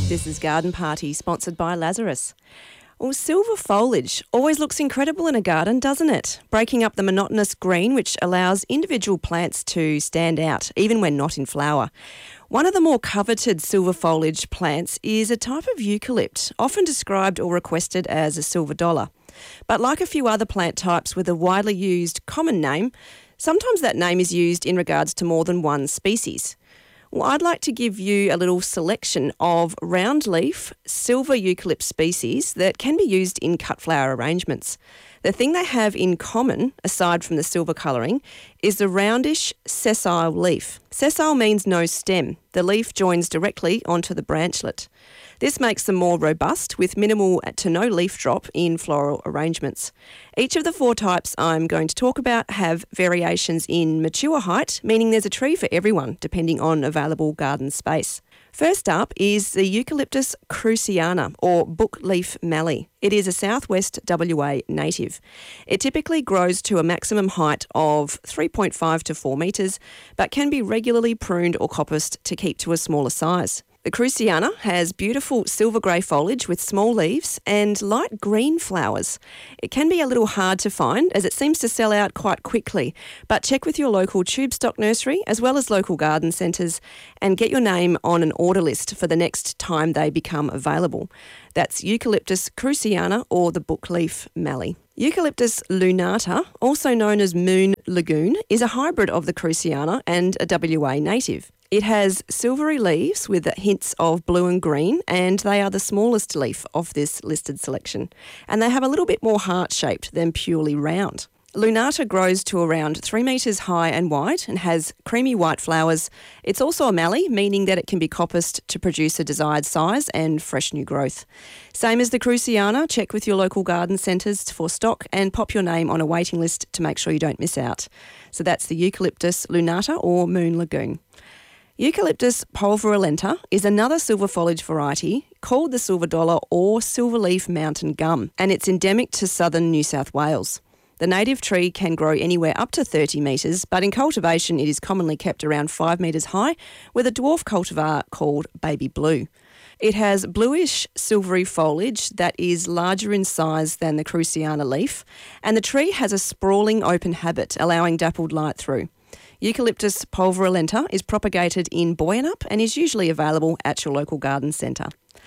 This is Garden Party, sponsored by Lazarus. Well, silver foliage always looks incredible in a garden, doesn't it? Breaking up the monotonous green, which allows individual plants to stand out, even when not in flower. One of the more coveted silver foliage plants is a type of eucalypt, often described or requested as a silver dollar. But like a few other plant types with a widely used common name, sometimes that name is used in regards to more than one species. Well, I'd like to give you a little selection of round leaf silver eucalypt species that can be used in cut flower arrangements. The thing they have in common, aside from the silver colouring, is the roundish sessile leaf. Sessile means no stem. The leaf joins directly onto the branchlet. This makes them more robust with minimal to no leaf drop in floral arrangements. Each of the four types I'm going to talk about have variations in mature height, meaning there's a tree for everyone depending on available garden space. First up is the Eucalyptus cruciana, or bookleaf mallee. It is a southwest WA native. It typically grows to a maximum height of 3.5 to 4 metres, but can be regularly pruned or coppiced to keep to a smaller size. The cruciana has beautiful silver grey foliage with small leaves and light green flowers. It can be a little hard to find as it seems to sell out quite quickly, but check with your local tube stock nursery as well as local garden centres and get your name on an order list for the next time they become available. That's Eucalyptus cruciana or the bookleaf mallee. Eucalyptus lunata, also known as moon lagoon, is a hybrid of the cruciana and a WA native. It has silvery leaves with hints of blue and green, and they are the smallest leaf of this listed selection. And they have a little bit more heart-shaped than purely round. Lunata grows to around 3 metres high and wide and has creamy white flowers. It's also a mallee, meaning that it can be coppiced to produce a desired size and fresh new growth. Same as the cruciana, check with your local garden centres for stock and pop your name on a waiting list to make sure you don't miss out. So that's the Eucalyptus lunata or moon lagoon. Eucalyptus pulverulenta is another silver foliage variety called the silver dollar or silverleaf mountain gum, and it's endemic to southern New South Wales. The native tree can grow anywhere up to 30 metres, but in cultivation it is commonly kept around 5 metres high with a dwarf cultivar called baby blue. It has bluish silvery foliage that is larger in size than the cruciana leaf, and the tree has a sprawling open habit allowing dappled light through. Eucalyptus pulverulenta is propagated in Boyanup and is usually available at your local garden centre.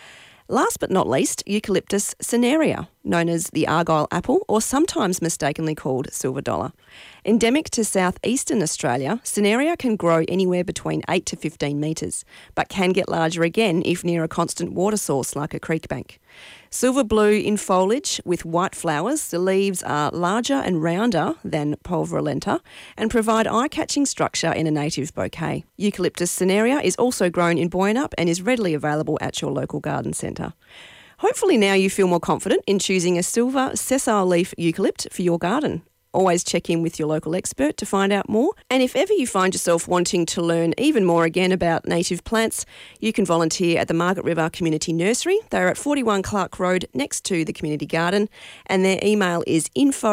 Last but not least, Eucalyptus cinerea, known as the Argyle apple or sometimes mistakenly called silver dollar. Endemic to southeastern Australia, cinerea can grow anywhere between 8 to 15 metres, but can get larger again if near a constant water source like a creek bank. Silver blue in foliage with white flowers, the leaves are larger and rounder than pulverulenta and provide eye-catching structure in a native bouquet. Eucalyptus cinerea is also grown in Boyanup and is readily available at your local garden centre. Hopefully now you feel more confident in choosing a silver sessile leaf eucalypt for your garden. Always check in with your local expert to find out more. And if ever you find yourself wanting to learn even more again about native plants, you can volunteer at the Margaret River Community Nursery. They're at 41 Clark Road next to the community garden, and their email is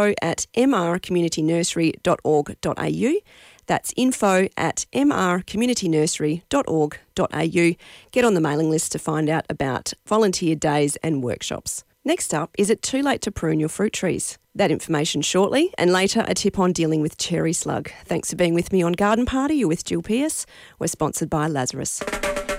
info@mrcommunitynursery.org.au. That's info@mrcommunitynursery.org.au. Get on the mailing list to find out about volunteer days and workshops. Next up, is it too late to prune your fruit trees? That information shortly, and later a tip on dealing with cherry slug. Thanks for being with me on Garden Party. You're with Jill Pearce. We're sponsored by Lazarus.